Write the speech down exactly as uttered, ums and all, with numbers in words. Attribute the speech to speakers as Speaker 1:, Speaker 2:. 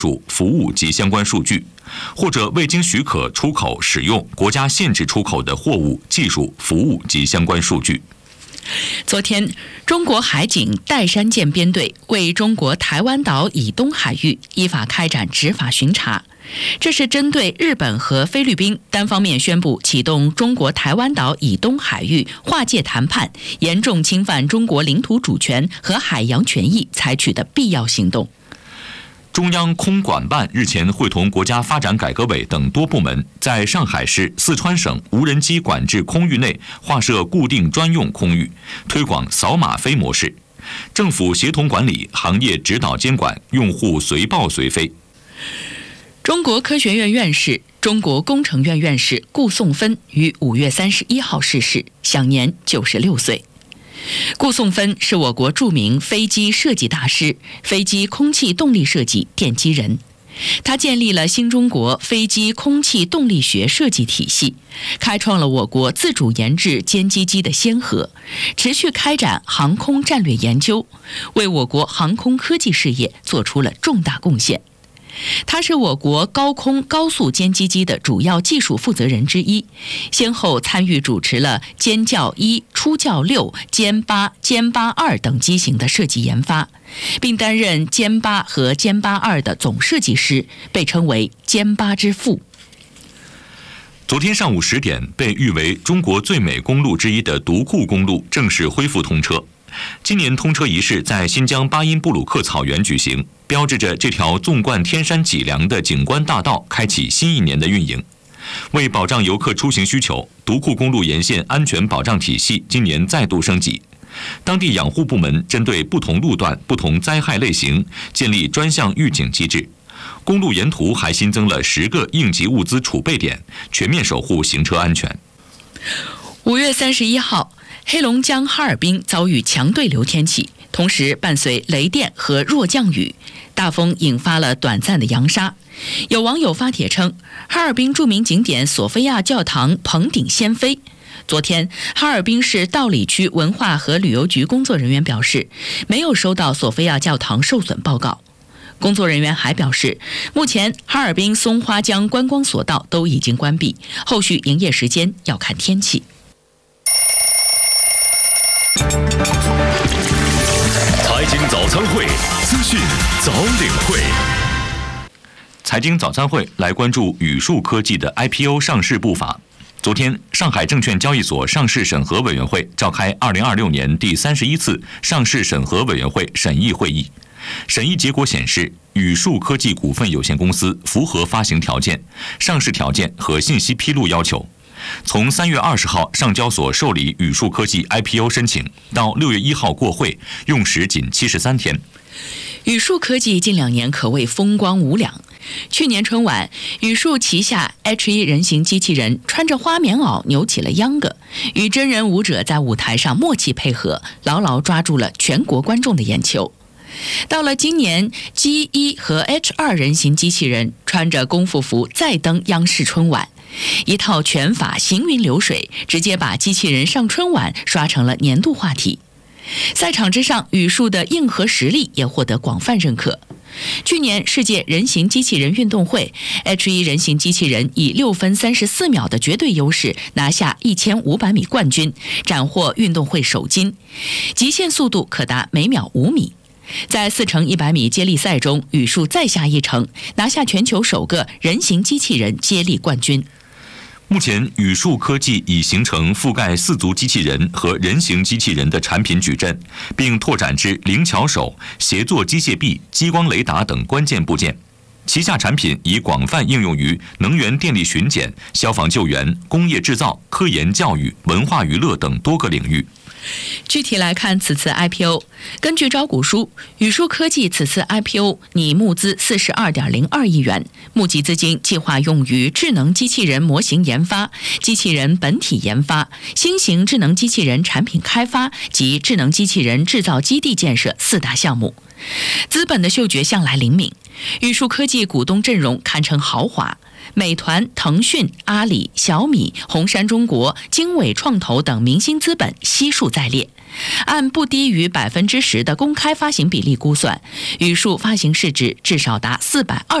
Speaker 1: 服务及相关数据，或者未经许可出口使用国家限制出口的货物、技术、服务及相关数据。
Speaker 2: 昨天，中国海警岱山舰编队为中国台湾岛以东海域依法开展执法巡查。这是针对日本和菲律宾单方面宣布启动中国台湾岛以东海域划界谈判，严重侵犯中国领土主权和海洋权益采取的必要行动。
Speaker 1: 中央空管办日前会同国家发展改革委等多部门，在上海市、四川省无人机管制空域内划设固定专用空域，推广扫码飞模式，政府协同管理，行业指导监管，用户随报随飞。
Speaker 2: 中国科学院院士、中国工程院院士顾颂芬于五月三十一号逝世，享年九十六岁。顾颂芬是我国著名飞机设计大师、飞机空气动力设计奠基人。他建立了新中国飞机空气动力学设计体系，开创了我国自主研制歼击机的先河，持续开展航空战略研究，为我国航空科技事业做出了重大贡献。他是我国高空高速歼击机的主要技术负责人之一，先后参与主持了歼教一、初教六、歼八、歼八二等机型的设计研发，并担任歼八和歼八二的总设计师，被称为歼八之父。
Speaker 1: 昨天上午十点，被誉为中国最美公路之一的独库公路正式恢复通车。今年通车仪式在新疆巴音布鲁克草原举行，标志着这条纵贯天山脊梁的景观大道开启新一年的运营。为保障游客出行需求，独库公路沿线安全保障体系今年再度升级。当地养护部门针对不同路段、不同灾害类型，建立专项预警机制。公路沿途还新增了十个应急物资储备点，全面守护行车安全。
Speaker 2: 五月三十一号，黑龙江哈尔滨遭遇强对流天气，同时伴随雷电和弱降雨，大风引发了短暂的扬沙。有网友发帖称，哈尔滨著名景点索菲亚教堂棚顶掀飞。昨天，哈尔滨市道里区文化和旅游局工作人员表示，没有收到索菲亚教堂受损报告。工作人员还表示，目前哈尔滨松花江观光索道都已经关闭，后续营业时间要看天气。
Speaker 3: 财经早餐会，资讯早领会。
Speaker 1: 财经早餐会来关注宇树科技的 I P O 上市步伐。昨天，上海证券交易所上市审核委员会召开二零二六年第三十一次上市审核委员会审议会议。审议结果显示，宇树科技股份有限公司符合发行条件、上市条件和信息披露要求。从三月二十号上交所受理宇树科技 I P O 申请到六月一号过会，用时仅七十三天。
Speaker 2: 宇树科技近两年可谓风光无两。去年春晚，宇树旗下 H 一 人形机器人穿着花棉袄扭起了秧歌，与真人舞者在舞台上默契配合，牢牢抓住了全国观众的眼球。到了今年 G 一 和 H 二 人形机器人穿着功夫服再登央视春晚，一套拳法行云流水，直接把机器人上春晚刷成了年度话题。赛场之上，宇树的硬核实力也获得广泛认可。去年世界人形机器人运动会 ，H 一 人形机器人以六分三十四秒的绝对优势拿下一千五百米冠军，斩获运动会首金，极限速度可达每秒五米。在四乘一百米接力赛中，宇树再下一城，拿下全球首个人形机器人接力冠军。
Speaker 1: 目前，宇树科技已形成覆盖四足机器人和人形机器人的产品矩阵，并拓展至灵巧手、协作机械臂、激光雷达等关键部件。旗下产品已广泛应用于能源电力巡检、消防救援、工业制造、科研教育、文化娱乐等多个领域。
Speaker 2: 具体来看此次 I P O， 根据招股书，宇树科技此次 I P O 拟募资 四十二点零二亿元，募集资金计划用于智能机器人模型研发、机器人本体研发、新型智能机器人产品开发及智能机器人制造基地建设四大项目。资本的嗅觉向来灵敏，宇树科技股东阵容堪称豪华。美团、腾讯、阿里、小米、红杉中国、经纬创投等明星资本悉数在列， 按不低于百分之十的公开发行比例估算，宇树发行市值至少达四百二